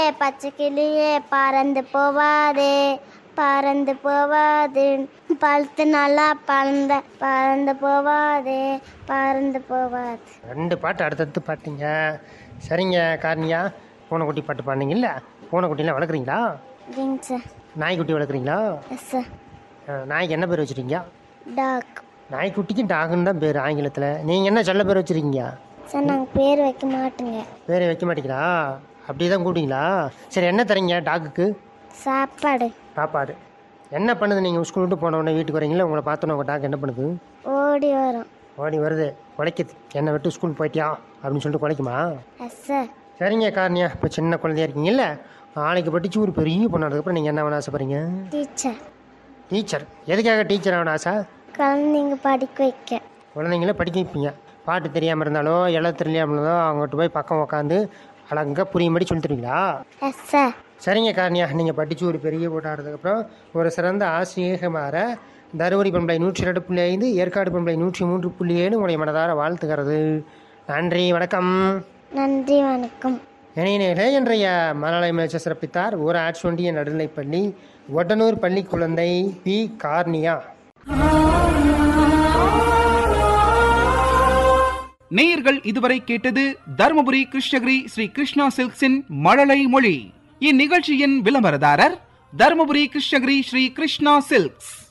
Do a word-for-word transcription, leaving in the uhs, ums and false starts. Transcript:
பச்சை கிளியே பறந்து போவாதே பறந்து போவாது பழுத்து நல்லா பறந்த பறந்து போவாதே பறந்து போவாது. ரெண்டு பாட்டு அடுத்தடுத்து பாட்டீங்க. சரிங்க காரணியா, பூனைக்குட்டி பாட்டு பாடினீங்கல்ல, பூனைக்குட்டிலாம் வளர்க்குறீங்களா? இல்லைங்க சார். நாய்க்குட்டி வளர்க்குறீங்களா? Yes sir. நாய்க்கு என்ன பேர் வச்சுருக்கீங்க? டாக். நாய்க்குட்டிக்கு டாகுன்னு தான் பேர் ஆங்கிலத்தில். நீங்கள் என்ன செல்ல பேர் வச்சுருக்கீங்க? சார் நாங்கள் பேர் வைக்க மாட்டோங்க. பேர் வைக்க மாட்டீங்களா? அப்படி தான் கூட்டிங்களா? சரி, என்ன தரீங்க டாக்குக்கு? சாப்பாடு. சாப்பாடு. என்ன பண்ணுது? நீங்கள் ஸ்கூல் விட்டு போன உடனே வீட்டுக்கு வரீங்களா? உங்களை பார்த்தோன்னே உங்கள் டாக் என்ன பண்ணுது? ஓடி வரும். ஓடி வருது, குலைக்குது. என்னை விட்டு ஸ்கூல் போயிட்டியா அப்படின்னு சொல்லிட்டு குலைக்குமா? Yes sir. சரிங்க காரணியா, இப்போ சின்ன குழந்தையா இருக்கீங்கல்ல, நாளைக்கு படித்து ஒரு பெரிய பொண்ணானதுக்கப்புறம் நீங்கள் என்ன வேணும் ஆசைப்படுறீங்க? டீச்சர். டீச்சர். எதுக்காக டீச்சர் ஆகணும் ஆசை? குழந்தைங்க படிக்க வைக்க. குழந்தைங்கள படிக்க வைப்பீங்க. பாட்டு தெரியாமல் இருந்தாலோ எழுத தெரியாமல் இருந்தாலோ அவங்ககிட்ட போய் பக்கம் உட்காந்து அழகாக புரியும்படி சொல்லி தருவீங்களா? Yes sir. சரிங்க காரணியா, நீங்கள் படித்து ஒரு பெரிய போட்டாடுறதுக்கப்புறம் ஒரு சிறந்த ஆசிரியக மாற தருமபுரி பண்பலை நூற்றி ரெண்டு புள்ளி ஐந்து ஏற்காடு பண்பலை நூற்றி மூன்று புள்ளி ஏழு உங்களுடைய மனதார வாழ்த்துக்கிறது. நன்றி, வணக்கம். நன்றி, வணக்கம். இணையினே இன்றைய மலயாள மேட்சை சிறப்பித்தார் ஊராட்சி ஒன்றிய நடுநிலைப்பள்ளி ஒட்டனூர் பள்ளி குழந்தை பி கார்னியா. நேயர்கள் இதுவரை கேட்டது தருமபுரி கிருஷ்ணகிரி ஸ்ரீ கிருஷ்ணா சில்க்ஸின் மழலை மொழி. இந்நிகழ்ச்சியின் விளம்பரதாரர் தருமபுரி கிருஷ்ணகிரி ஸ்ரீ கிருஷ்ணா சில்க்ஸ்.